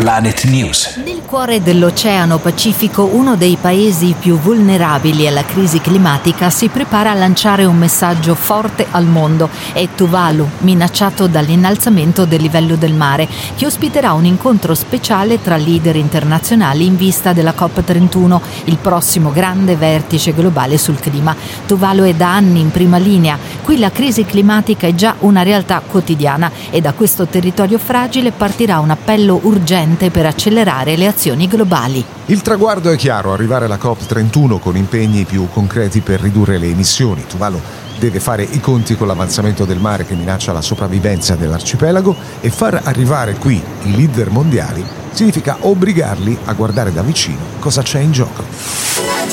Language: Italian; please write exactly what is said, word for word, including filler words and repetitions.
Planet News. Nel cuore dell'Oceano Pacifico, uno dei paesi più vulnerabili alla crisi climatica si prepara a lanciare un messaggio forte al mondo. È Tuvalu, minacciato dall'innalzamento del livello del mare, che ospiterà un incontro speciale tra leader internazionali in vista della COP trentuno, il prossimo grande vertice globale sul clima. Tuvalu è da anni in prima linea. Qui la crisi climatica è già una realtà quotidiana e da questo territorio fragile partirà un appello urgente per accelerare le azioni globali. Il traguardo è chiaro: arrivare alla COP trentuno con impegni più concreti per ridurre le emissioni. Tuvalu deve fare i conti con l'avanzamento del mare che minaccia la sopravvivenza dell'arcipelago, e far arrivare qui i leader mondiali significa obbligarli a guardare da vicino cosa c'è in gioco.